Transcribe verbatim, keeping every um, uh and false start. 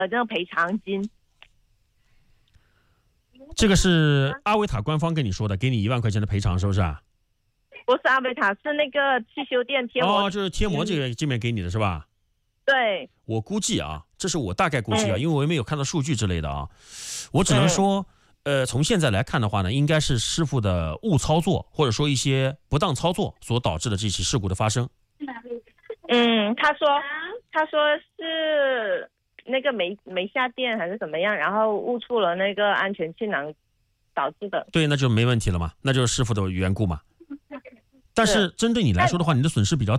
那个赔偿金。 这个是阿维塔官方跟你说的，给你一万块钱的赔偿，是不是啊？ 不是阿维塔，是那个汽修店贴膜。 哦，就是贴膜这个这边给你的是吧？ 对， 我估计啊，这是我大概估计啊， 嗯、 因为我也没有看到数据之类的啊，我只能说，嗯、呃，从现在来看的话呢，应该是师傅的误操作，或者说一些不当操作所导致的这起事故的发生。 嗯，他说他说是那个没没下电还是怎么样，然后误触了那个安全气囊导致的。 对，那就没问题了嘛，那就是师傅的缘故嘛。但是针对你来说的话，你的损失比较大。